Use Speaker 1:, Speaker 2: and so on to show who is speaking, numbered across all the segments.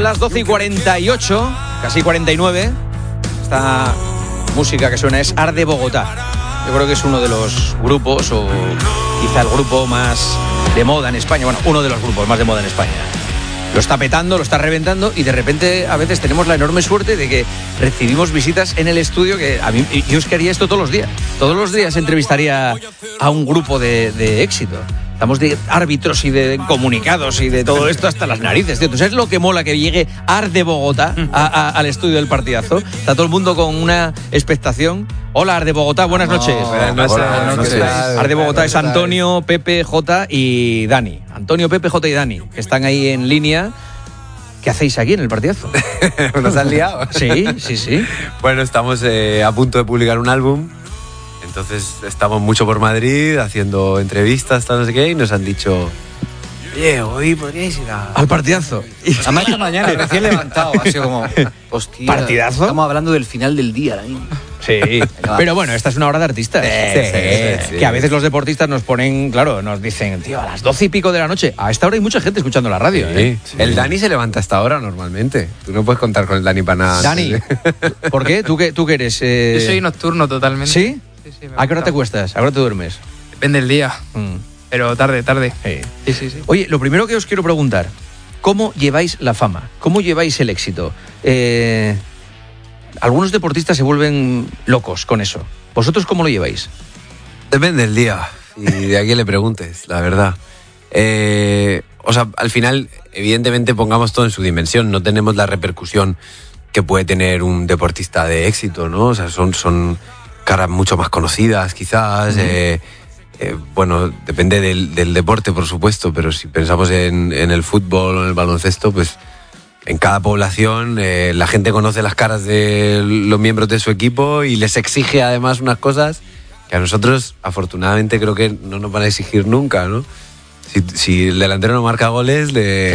Speaker 1: las 12:48, casi 49. Esta música que suena es Arde Bogotá. Yo creo que es uno de los grupos, o quizá el grupo más de moda en España. Bueno, uno de los grupos más de moda en España. Lo está petando, lo está reventando, y de repente a veces tenemos la enorme suerte de que recibimos visitas en el estudio, que a mí, yo es que haría esto todos los días. Todos los días entrevistaría a un grupo de éxito. Estamos de árbitros y de comunicados y de todo esto hasta las narices, tío. ¿Tú sabes lo que mola que llegue Arde Bogotá al estudio del partidazo? Está todo el mundo con una expectación. Hola, Arde Bogotá, buenas noches.
Speaker 2: Buenas noches.
Speaker 1: Arde Bogotá es Antonio, Pepe, Jota y Dani. Antonio, Pepe, Jota y Dani, que están ahí en línea. ¿Qué hacéis aquí en el partidazo?
Speaker 2: ¿Nos han liado?
Speaker 1: Sí.
Speaker 2: Bueno, estamos a punto de publicar un álbum. Entonces estamos mucho por Madrid haciendo entrevistas, tal, no sé qué, y nos han dicho: oye, hoy podríais ir
Speaker 1: al partidazo.
Speaker 3: Además, esta mañana, recién levantado, ha sido como, hostia,
Speaker 1: ¿partidazo?
Speaker 3: Estamos hablando del final del día ahora mismo.
Speaker 1: Sí, pero bueno, esta es una hora de artistas. Sí. Que a veces los deportistas nos ponen, claro, nos dicen, tío, a las 12 y pico de la noche. A esta hora hay mucha gente escuchando la radio.
Speaker 2: Sí. El Dani se levanta a esta hora normalmente. Tú no puedes contar con el Dani para nada.
Speaker 1: Dani, ¿por qué? ¿Tú qué eres?
Speaker 4: Yo soy nocturno totalmente.
Speaker 1: ¿Sí?
Speaker 4: Sí,
Speaker 1: ¿A qué hora te cuestas? ¿A qué hora te duermes?
Speaker 4: Depende del día, pero tarde. Sí.
Speaker 1: Oye, lo primero que os quiero preguntar, ¿cómo lleváis la fama? ¿Cómo lleváis el éxito? Algunos deportistas se vuelven locos con eso. ¿Vosotros cómo lo lleváis?
Speaker 2: Depende del día y de a quién le preguntes, la verdad. O sea, al final, evidentemente, pongamos todo en su dimensión. No tenemos la repercusión que puede tener un deportista de éxito, ¿no? O sea, son caras mucho más conocidas, quizás. Bueno, depende del deporte, por supuesto, pero si pensamos en el fútbol o en el baloncesto, pues en cada población la gente conoce las caras de los miembros de su equipo y les exige además unas cosas que a nosotros, afortunadamente, creo que no nos van a exigir nunca, ¿no? Si el delantero no marca goles,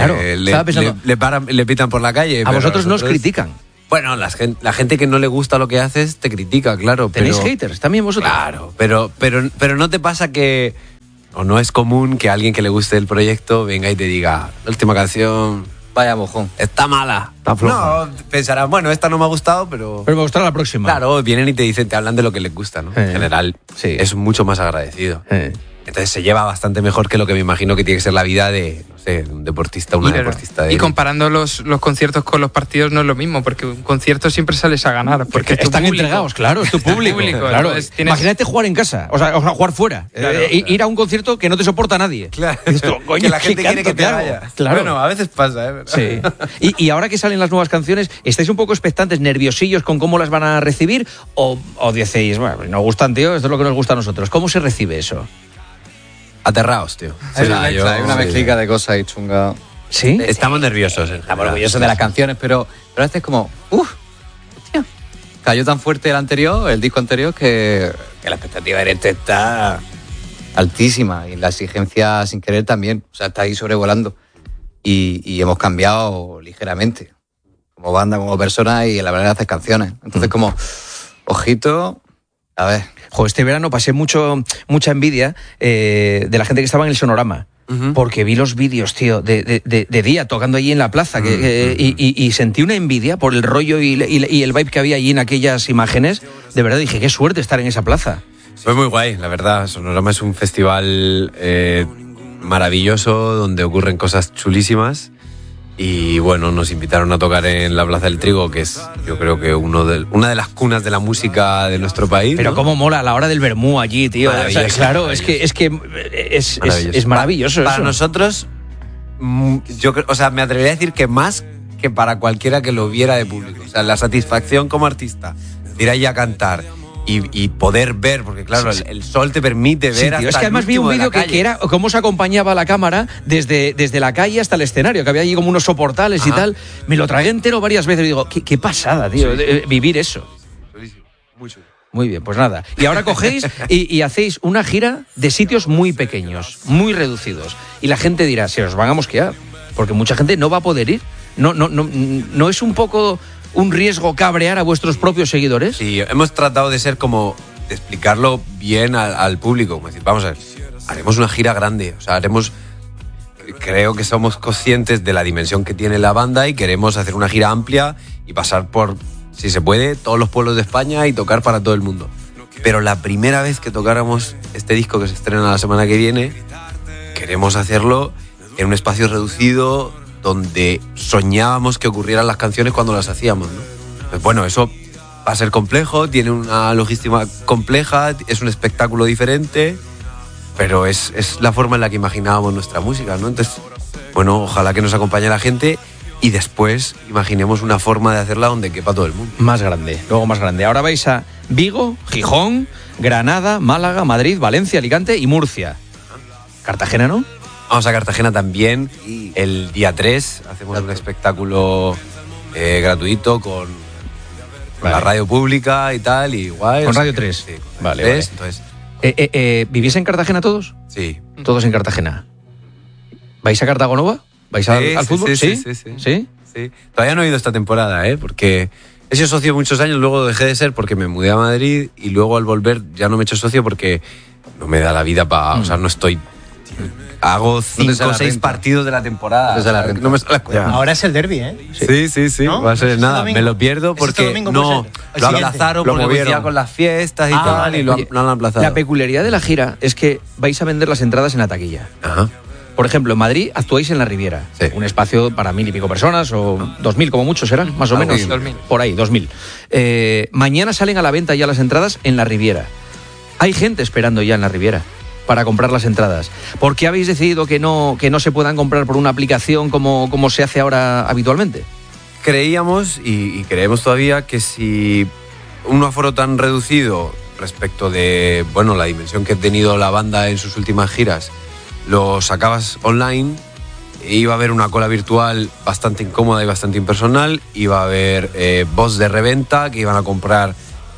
Speaker 2: le pitan por la calle.
Speaker 1: A vosotros no os critican.
Speaker 2: Bueno, la gente que no le gusta lo que haces te critica, claro.
Speaker 1: ¿Tenéis haters también vosotros?
Speaker 2: Claro, pero no te pasa que... O no es común que a alguien que le guste el proyecto venga y te diga: la última canción,
Speaker 3: vaya mojón,
Speaker 2: está mala.
Speaker 1: Está floja.
Speaker 2: No, pensarás, bueno, esta no me ha gustado, pero
Speaker 1: me gustará la próxima.
Speaker 2: Claro, vienen y te dicen, te hablan de lo que les gusta, ¿no? En general,
Speaker 1: sí.
Speaker 2: Es mucho más agradecido. Entonces se lleva bastante mejor que lo que me imagino que tiene que ser la vida de, no sé, un deportista, una deportista de...
Speaker 4: Y comparando los conciertos con los partidos no es lo mismo, porque un concierto siempre sales a ganar. Porque
Speaker 1: están entregados, claro, es tu público. Claro. Imagínate jugar en casa, o sea jugar fuera. Claro, ir a un concierto que no te soporta nadie.
Speaker 2: Claro.
Speaker 1: Esto, coño,
Speaker 2: que la gente quiere que te vaya.
Speaker 1: Claro.
Speaker 2: Bueno, a veces pasa, ¿eh?
Speaker 1: Sí. Y ahora que salen las nuevas canciones, ¿estáis un poco expectantes, nerviosillos con cómo las van a recibir? ¿O decís, bueno, nos gustan, tío, esto es lo que nos gusta a nosotros? ¿Cómo se recibe eso?
Speaker 2: Aterrados, tío.
Speaker 3: Hay una mezclica de cosas ahí chunga.
Speaker 1: ¿Sí?
Speaker 2: Estamos nerviosos.
Speaker 3: Estamos orgullosos de las canciones, pero este es como... hostia. Cayó tan fuerte el disco anterior, que la expectativa de este está altísima. Y la exigencia sin querer también. O sea, está ahí sobrevolando. Y hemos cambiado ligeramente. Como banda, como persona, y la manera de hacer canciones. Entonces, como... ojito... A ver.
Speaker 1: Este verano pasé mucha envidia de la gente que estaba en el Sonorama. Porque vi los vídeos, tío, de día tocando allí en la plaza y sentí una envidia por el rollo y el vibe que había allí en aquellas imágenes. De verdad dije, qué suerte estar en esa plaza.
Speaker 2: Fue muy guay, la verdad. Sonorama es un festival maravilloso donde ocurren cosas chulísimas. Y bueno, nos invitaron a tocar en la Plaza del Trigo, que es, yo creo que una de las cunas de la música de nuestro país.
Speaker 1: Pero ¿no? Cómo mola a la hora del vermú allí, tío. O sea, claro, es maravilloso.
Speaker 2: Para
Speaker 1: eso.
Speaker 2: Nosotros, me atrevería a decir que más que para cualquiera que lo viera de público. O sea, la satisfacción como artista de ir allí a cantar y poder ver, porque claro, sí. El sol te permite ver,
Speaker 1: tío, hasta es que además vi un vídeo que era cómo se acompañaba la cámara desde la calle hasta el escenario, que había allí como unos soportales y tal. Me lo tragué entero varias veces y digo, qué pasada, tío, vivir eso. Muy bien, pues nada. Y ahora cogéis y hacéis una gira de sitios muy pequeños, muy reducidos. Y la gente dirá, se os van a mosquear, porque mucha gente no va a poder ir. No es un poco un riesgo cabrear a vuestros propios seguidores.
Speaker 2: Sí, hemos tratado de explicarlo bien al público. Como decir, vamos a ver, haremos una gira grande, o sea, haremos creo que somos conscientes de la dimensión que tiene la banda y queremos hacer una gira amplia y pasar por, si se puede, todos los pueblos de España y tocar para todo el mundo. Pero la primera vez que tocáramos este disco que se estrena la semana que viene, queremos hacerlo en un espacio reducido donde soñábamos que ocurrieran las canciones cuando las hacíamos, ¿no? Pues bueno, eso va a ser complejo, tiene una logística compleja, es un espectáculo diferente, pero es la forma en la que imaginábamos nuestra música, ¿no? Entonces, bueno, ojalá que nos acompañe la gente y después imaginemos una forma de hacerla donde quepa todo el mundo.
Speaker 1: Más grande, luego más grande. Ahora vais a Vigo, Gijón, Granada, Málaga, Madrid, Valencia, Alicante y Murcia. Cartagena, ¿no?
Speaker 2: Vamos a Cartagena también. El día 3 hacemos un espectáculo gratuito con la radio pública y tal, y guay.
Speaker 1: Con Radio 3.
Speaker 2: Sí, con
Speaker 1: Vale,
Speaker 2: Radio 3,
Speaker 1: vale.
Speaker 2: entonces,
Speaker 1: ¿Vivís en Cartagena todos?
Speaker 2: sí.
Speaker 1: Todos en Cartagena. ¿Vais a Cartagonova? ¿Vais al fútbol?
Speaker 2: Sí. Todavía no he ido esta temporada, porque he sido socio muchos años, luego dejé de ser porque me mudé a Madrid y luego al volver ya no me he hecho socio porque no me da la vida para... O sea, no estoy... Hago 5 o 6 partidos de la temporada. No me sale la cuenta.
Speaker 5: Ahora es el derbi, ¿eh?
Speaker 2: Sí.
Speaker 5: ¿No?
Speaker 2: Va a ser
Speaker 5: ¿Es
Speaker 2: nada.
Speaker 5: domingo?
Speaker 2: Me lo pierdo
Speaker 5: ¿Es
Speaker 2: porque
Speaker 5: domingo,
Speaker 2: no...
Speaker 5: puede ser?
Speaker 2: Lo
Speaker 5: El
Speaker 2: aplazaron
Speaker 5: siguiente.
Speaker 2: porque coincidía con las fiestas y tal,
Speaker 5: vale.
Speaker 2: y lo
Speaker 1: Oye,
Speaker 2: han aplazado.
Speaker 1: La peculiaridad de la gira es que vais a vender las entradas en la taquilla.
Speaker 2: Ajá.
Speaker 1: Por ejemplo, en Madrid actuáis en la Riviera.
Speaker 2: Sí.
Speaker 1: Un espacio para 1.000 y pico personas, o 2.000 como mucho serán, más o
Speaker 2: Algo
Speaker 1: menos.
Speaker 2: así.
Speaker 4: 2.000.
Speaker 1: Por ahí, 2.000. Mañana salen a la venta ya las entradas en la Riviera. Hay gente esperando ya en la Riviera para comprar las entradas. ¿Por qué habéis decidido que no se puedan comprar por una aplicación como se hace ahora habitualmente?
Speaker 2: Creíamos y creemos todavía que si un aforo tan reducido respecto de, bueno, la dimensión que ha tenido la banda en sus últimas giras, lo sacabas online, iba a haber una cola virtual bastante incómoda y bastante impersonal, iba a haber bots de reventa que iban a comprar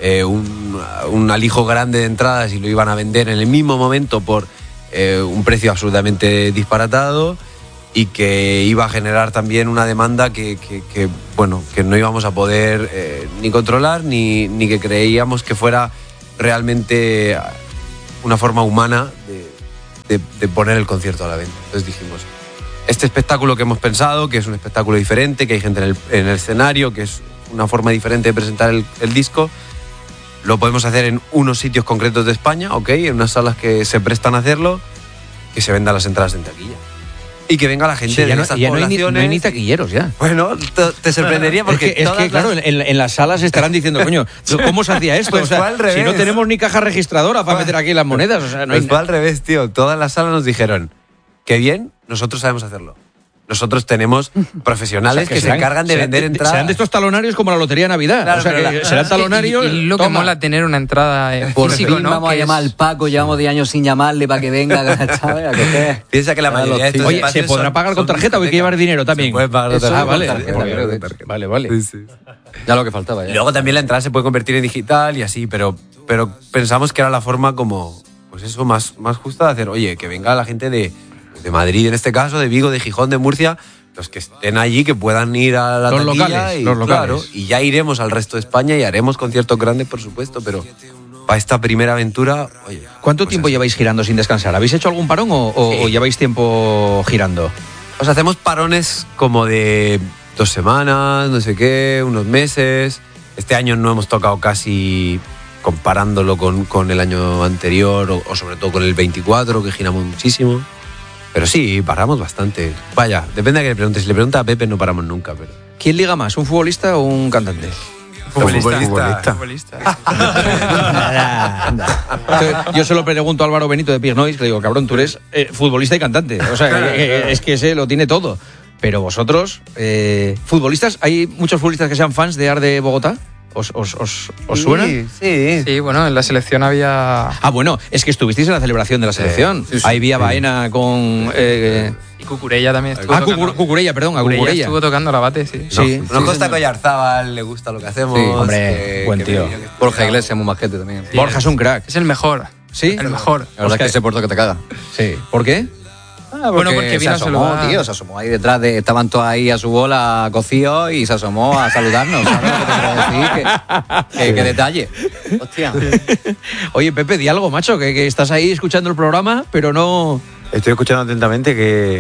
Speaker 2: un alijo grande de entradas y lo iban a vender en el mismo momento por un precio absolutamente disparatado, y que iba a generar también una demanda que no íbamos a poder ni controlar ni que creíamos que fuera realmente una forma humana de poner el concierto a la venta. Entonces dijimos, este espectáculo que hemos pensado, que es un espectáculo diferente, que hay gente en el escenario, que es una forma diferente de presentar el disco, lo podemos hacer en unos sitios concretos de España, ¿ok? En unas salas que se prestan a hacerlo, que se vendan las entradas en taquilla. Y que venga la gente de esas poblaciones.
Speaker 1: No hay ni taquilleros ya.
Speaker 2: Bueno, te sorprendería porque
Speaker 1: es que claro, en las salas estarán diciendo, coño, ¿cómo se hacía esto?
Speaker 2: Pues
Speaker 1: o sea,
Speaker 2: fue al revés.
Speaker 1: si no tenemos ni caja registradora para meter aquí las monedas. O sea, no hay
Speaker 2: Pues fue al revés, tío. Todas las salas nos dijeron, qué bien, nosotros sabemos hacerlo. Nosotros tenemos profesionales que se encargan de vender entradas.
Speaker 1: Serán de estos talonarios como la Lotería de Navidad.
Speaker 2: Claro,
Speaker 1: o sea, que serán talonarios.
Speaker 4: Y lo que mola tener una entrada en
Speaker 3: Por
Speaker 4: físico,
Speaker 3: fin
Speaker 4: ¿no?
Speaker 3: vamos a
Speaker 4: Que
Speaker 3: llamar
Speaker 4: es-
Speaker 3: al Paco, llevamos 10 años sin llamarle para que venga, ¿sabes? A coger.
Speaker 2: Piensa que la mayoría de estos
Speaker 1: Oye, ¿se
Speaker 2: espacios
Speaker 1: podrá
Speaker 2: son-
Speaker 1: pagar con
Speaker 2: son
Speaker 1: tarjeta o hay que llevar dinero también?
Speaker 2: Se puede pagar con
Speaker 3: Eso,
Speaker 2: tarjeta.
Speaker 1: Ah, vale.
Speaker 3: con tarjeta.
Speaker 1: Vale.
Speaker 2: Sí, sí.
Speaker 3: Ya lo que faltaba.
Speaker 2: Y
Speaker 3: Ya.
Speaker 2: luego también la entrada se puede convertir en digital y así, pero pensamos que era la forma como, pues eso, más justa de hacer, oye, que venga la gente de Madrid en este caso, de Vigo, de Gijón, de Murcia, los que estén allí, que puedan ir a la
Speaker 1: Los
Speaker 2: taquilla
Speaker 1: locales,
Speaker 2: y,
Speaker 1: los locales.
Speaker 2: claro, y ya iremos al resto de España y haremos conciertos grandes, por supuesto, pero para esta primera aventura, oye.
Speaker 1: ¿Cuánto
Speaker 2: pues
Speaker 1: tiempo
Speaker 2: así.
Speaker 1: lleváis girando sin descansar? ¿Habéis hecho algún parón o lleváis tiempo girando?
Speaker 2: O sea, hacemos parones como de 2 semanas, no sé qué, unos meses. Este año no hemos tocado casi, comparándolo con el año anterior o sobre todo con el 24, que giramos muchísimo. Pero sí, paramos bastante. Vaya, depende de que le preguntes. Si le pregunta a Pepe, no paramos nunca. Pero...
Speaker 1: ¿Quién liga más, un futbolista o un cantante?
Speaker 4: Futbolista.
Speaker 1: Yo se lo pregunto a Álvaro Benito de Pignois, le digo, cabrón, tú eres futbolista y cantante. O sea, es que ese lo tiene todo. Pero vosotros, futbolistas, ¿hay muchos futbolistas que sean fans de Arde Bogotá? ¿Os suena?
Speaker 2: Sí.
Speaker 4: Sí, bueno, en la selección había...
Speaker 1: Ah, bueno, es que estuvisteis en la celebración de la selección.
Speaker 2: sí, sí.
Speaker 1: Ahí vi a Baena con...
Speaker 4: Y Cucurella también estuvo tocando.
Speaker 1: Cucurella, perdón, a
Speaker 4: Cucurella
Speaker 1: Cucurella.
Speaker 4: estuvo tocando la bate, sí.
Speaker 1: Sí.
Speaker 2: Nos consta que Oyarzábal le gusta lo que hacemos.
Speaker 3: Sí,
Speaker 1: hombre, buen tío.
Speaker 3: Borja Iglesias, muy majete también.
Speaker 4: Sí,
Speaker 1: Borja es un crack.
Speaker 4: Es el mejor.
Speaker 1: ¿Sí?
Speaker 4: El mejor.
Speaker 3: La verdad es que ese puerto que te caga.
Speaker 1: Sí. ¿Por qué?
Speaker 4: Bueno, porque
Speaker 3: se
Speaker 4: vino a
Speaker 3: asomó,
Speaker 4: saludar.
Speaker 3: tío, se asomó ahí detrás de... Estaban todos ahí a su bola cocidos y se asomó a saludarnos. ¿Sabes lo que te quiero decir? Que detalle. Hostia.
Speaker 1: Oye, Pepe, di algo, macho, que estás ahí escuchando el programa, pero no...
Speaker 6: Estoy escuchando atentamente que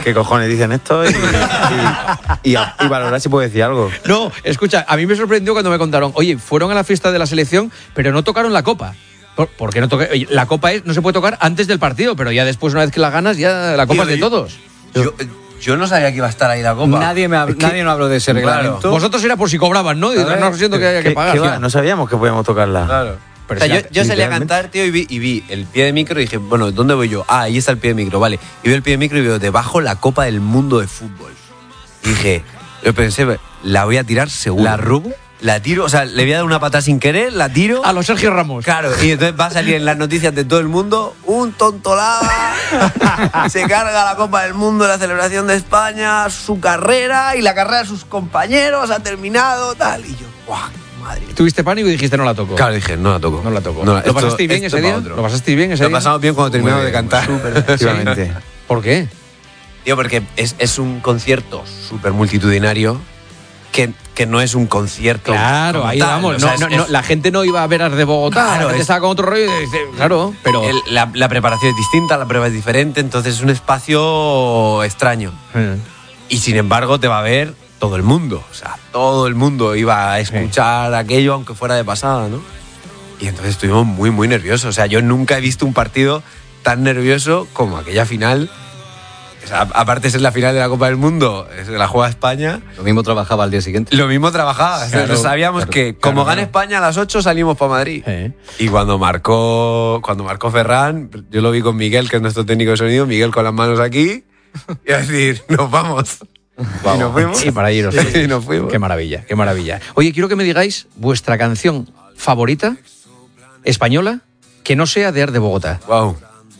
Speaker 5: qué cojones dicen esto y valorar si puedo decir algo.
Speaker 1: No, escucha, a mí me sorprendió cuando me contaron, oye, fueron a la fiesta de la selección, pero no tocaron la copa. ¿Por qué no toca? Oye, la copa no se puede tocar antes del partido, pero ya después, una vez que la ganas, ya la copa es de todos.
Speaker 2: Yo no sabía que iba a estar ahí la copa.
Speaker 3: Nadie no habló de ese reglamento.
Speaker 1: Vosotros era por si cobraban, ¿no? No siento que haya que pagar.
Speaker 5: No sabíamos que podíamos tocarla.
Speaker 2: Claro.
Speaker 1: Pero
Speaker 2: o sea, yo salí a cantar, tío, y vi el pie de micro y dije, bueno, ¿dónde voy yo? Ah, ahí está el pie de micro, vale. Y veo el pie de micro y veo debajo la Copa del Mundo de Fútbol. Y dije, yo pensé, la voy a tirar seguro.
Speaker 3: ¿La rubo?
Speaker 2: La tiro, o sea, le voy a dar una patada sin querer, la tiro.
Speaker 1: A los Sergio Ramos.
Speaker 2: Claro, y entonces va a salir en las noticias de todo el mundo, un tontolaba, se carga la Copa del Mundo, la celebración de España, su carrera y la carrera de sus compañeros ha terminado, tal. Y yo, ¡guau! Madre.
Speaker 1: ¿Tuviste pánico y dijiste no la toco?
Speaker 2: Claro, dije, no la toco.
Speaker 1: No la toco.
Speaker 2: No,
Speaker 1: ¿Lo pasaste bien ese día? ¿Lo pasaste bien ese día?
Speaker 2: Lo pasamos bien cuando terminamos de cantar.
Speaker 5: Efectivamente.
Speaker 1: ¿Por qué?
Speaker 2: Tío, porque es un concierto súper multitudinario que no es un concierto.
Speaker 1: Claro, ahí
Speaker 2: tal.
Speaker 1: vamos.
Speaker 2: O sea,
Speaker 1: La gente no iba a ver a de Bogotá.
Speaker 2: Claro,
Speaker 1: la gente estaba con otro rollo y dice, claro, pero...
Speaker 2: La preparación es distinta, la prueba es diferente, entonces es un espacio extraño. Y sin embargo te va a ver todo el mundo. O sea, todo el mundo iba a escuchar aquello aunque fuera de pasada, ¿no? Y entonces estuvimos muy, muy nerviosos. O sea, yo nunca he visto un partido tan nervioso como aquella final. O sea, aparte de ser la final de la Copa del Mundo, la juega España.
Speaker 3: Lo mismo trabajaba al día siguiente.
Speaker 2: Lo mismo trabajaba.
Speaker 1: Claro,
Speaker 2: sabíamos que como gane España a las 8 salimos para Madrid. Y cuando marcó Ferran, yo lo vi con Miguel, que es nuestro técnico de sonido, Miguel con las manos aquí, y a decir, nos vamos.
Speaker 1: Vamos.
Speaker 2: Y nos fuimos.
Speaker 1: Y para iros.
Speaker 2: Y nos fuimos.
Speaker 1: Qué maravilla, qué maravilla. Oye, quiero que me digáis vuestra canción favorita española que no sea de Ar de Bogotá.
Speaker 2: Wow.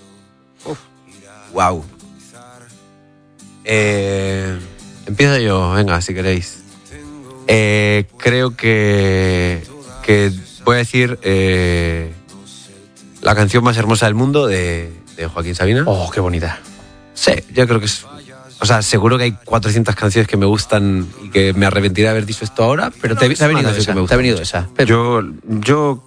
Speaker 2: Wow. Empiezo yo, venga, si queréis. Creo que voy a decir la canción más hermosa del mundo de Joaquín Sabina.
Speaker 1: Oh, qué bonita.
Speaker 2: Sí, yo creo que es... O sea, seguro que hay 400 canciones que me gustan y que me arrepentiré de haber dicho esto ahora,
Speaker 1: Pero te ha venido esa. Te ha venido esa.
Speaker 5: Yo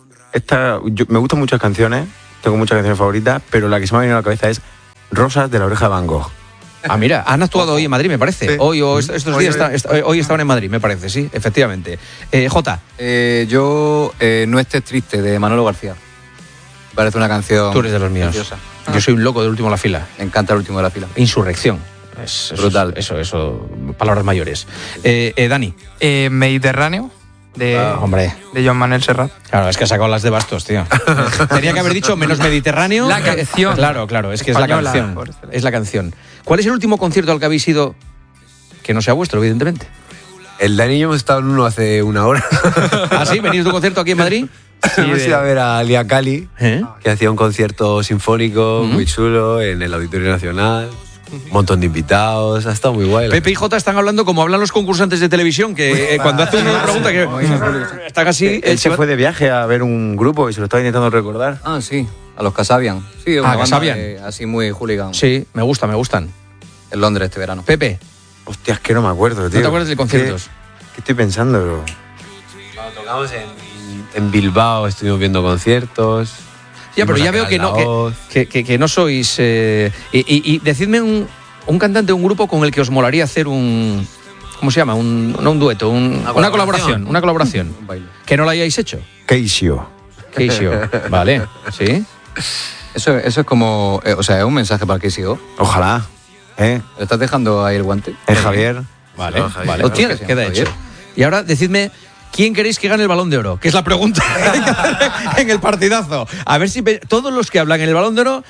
Speaker 5: me gustan muchas canciones, tengo muchas canciones favoritas, pero la que se me ha venido a la cabeza es Rosas de la Oreja de Van Gogh.
Speaker 1: Ah, mira, han actuado hoy en Madrid, me parece.
Speaker 5: Sí.
Speaker 1: Hoy o estos días hoy estaban en Madrid, me parece, sí, efectivamente. Jota.
Speaker 3: Yo, No estés triste, de Manolo García. Me parece una canción...
Speaker 1: Tú eres de los míos.
Speaker 3: preciosa.
Speaker 1: Yo soy un loco del último de la fila.
Speaker 3: Me encanta el último de la fila.
Speaker 1: Insurrección. Es
Speaker 3: brutal.
Speaker 1: Eso, palabras mayores. Dani.
Speaker 4: Mediterráneo, de Joan Manuel Serrat.
Speaker 1: Claro, es que ha sacado las de Bastos, tío. Tenía que haber dicho menos Mediterráneo.
Speaker 4: La canción.
Speaker 1: Claro, es que
Speaker 4: Española,
Speaker 1: es la canción. Es la canción. ¿Cuál es el último concierto al que habéis ido que no sea vuestro, evidentemente?
Speaker 2: El Dani y yo hemos estado en uno hace una hora.
Speaker 1: ¿Ah, sí? ¿Venís de un concierto aquí en Madrid?
Speaker 2: Sí, hemos ido a ver a Lia Cali, que hacía un concierto sinfónico muy chulo en el Auditorio Nacional. Un montón de invitados, ha estado muy guay.
Speaker 1: Pepe y Jota están hablando como hablan los concursantes de televisión, que cuando hace una pregunta que están así...
Speaker 5: Él se fue de viaje a ver un grupo y se lo estaba intentando recordar.
Speaker 3: Ah, sí, a los Kasabian. Sí, una banda
Speaker 1: Kasabian.
Speaker 3: así muy hooligan.
Speaker 1: Sí, me gustan.
Speaker 3: En Londres este verano.
Speaker 1: Pepe,
Speaker 5: Hostia, es que no me acuerdo, tío.
Speaker 1: ¿no te acuerdas de conciertos?
Speaker 5: ¿Qué estoy pensando, bro?
Speaker 2: Cuando tocamos en Bilbao estuvimos viendo conciertos.
Speaker 1: Ya, pero ya veo que no sois... y decidme un cantante, un grupo con el que os molaría hacer un... ¿Cómo se llama? No un dueto, una colaboración. Una colaboración.
Speaker 3: Un baile.
Speaker 1: Que no la hayáis hecho.
Speaker 5: Keisio.
Speaker 1: Vale, ¿sí?
Speaker 3: Eso es como... o sea, es un mensaje para el KCO.
Speaker 5: Ojalá.
Speaker 3: ¿Le estás dejando ahí el guante?
Speaker 5: Es Javier.
Speaker 1: Vale,
Speaker 2: No, Javier.
Speaker 1: vale.
Speaker 3: Lo tienes,
Speaker 1: Queda
Speaker 3: Javier.
Speaker 1: hecho. Y ahora decidme... ¿Quién queréis que gane el Balón de Oro? Que es la pregunta en el partidazo. A ver si todos los que hablan en el Balón de Oro,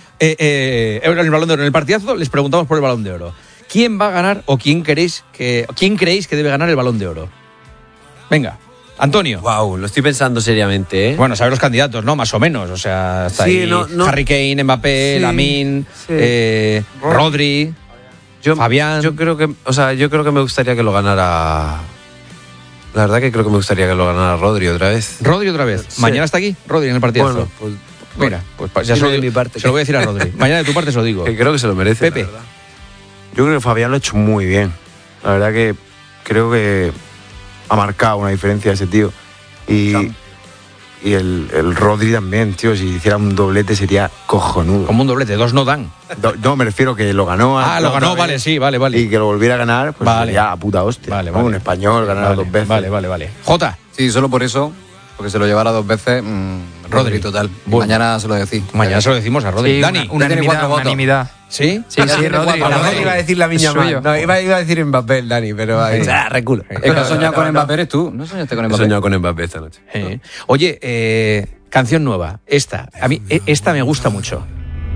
Speaker 1: en el partidazo, les preguntamos por el Balón de Oro. ¿Quién va a ganar o quién creéis que debe ganar el Balón de Oro? Venga, Antonio.
Speaker 2: Wow, lo estoy pensando seriamente, ¿eh?
Speaker 1: Bueno, sabes los candidatos, ¿no? Más o menos. O sea, está
Speaker 2: Sí,
Speaker 1: ahí
Speaker 2: no.
Speaker 1: Harry Kane, Mbappé,
Speaker 2: Sí,
Speaker 1: Lamine,
Speaker 2: sí.
Speaker 1: Rodri, Fabián.
Speaker 2: Yo creo que me gustaría que lo ganara. La verdad que creo que me gustaría que lo ganara Rodri otra vez.
Speaker 1: Rodri otra vez.
Speaker 2: Sí.
Speaker 1: ¿Mañana está aquí? Rodri en el partidazo.
Speaker 2: Bueno, pues
Speaker 1: Mira, pues ya se lo,
Speaker 2: de mi parte.
Speaker 1: se lo voy a decir a Rodri. Mañana de tu parte se lo digo.
Speaker 2: Que creo que se lo merece.
Speaker 1: Pepe.
Speaker 2: la verdad.
Speaker 5: Yo creo que Fabián lo ha hecho muy bien. La verdad que creo que ha marcado una diferencia ese tío. Y Y el Rodri también, tío. Si hiciera un doblete sería cojonudo.
Speaker 1: Como un doblete, 2 no dan.
Speaker 5: No, me refiero que lo ganó.
Speaker 1: Lo ganó, vale, sí, vale.
Speaker 5: Y que lo volviera a ganar, pues
Speaker 1: Vale.
Speaker 5: sería a puta hostia.
Speaker 1: Vale.
Speaker 5: Un español ganar 2 veces.
Speaker 1: Vale. Jota,
Speaker 3: Sí, solo por eso, porque se lo llevara 2 veces, Rodri total.
Speaker 1: Bueno.
Speaker 3: Mañana se lo decís.
Speaker 1: mañana se lo decimos a Rodri.
Speaker 4: Sí,
Speaker 1: Dani,
Speaker 4: unanimidad.
Speaker 1: ¿Sí?
Speaker 4: Sí, Rodri.
Speaker 2: Rodri iba a decir la miña
Speaker 4: Es suyo.
Speaker 2: No, iba a decir Mbappé, Dani, pero reculo.
Speaker 3: Es que has soñado con Mbappé, ¿eres tú? ¿No soñaste con
Speaker 2: He
Speaker 3: Mbappé?
Speaker 2: soñado con Mbappé esta noche.
Speaker 1: Oye, canción nueva. Esta. A mí esta me gusta mucho.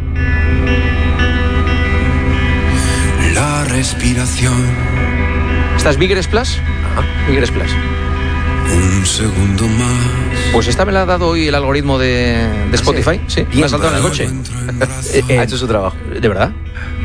Speaker 6: La respiración.
Speaker 1: ¿Esta es Bigger Splash? Bigger Splash.
Speaker 6: Un segundo más.
Speaker 1: Pues esta me la ha dado hoy el algoritmo de Spotify. Sí, me ha saltado en el coche.
Speaker 2: Ha hecho su trabajo.
Speaker 1: ¿De verdad?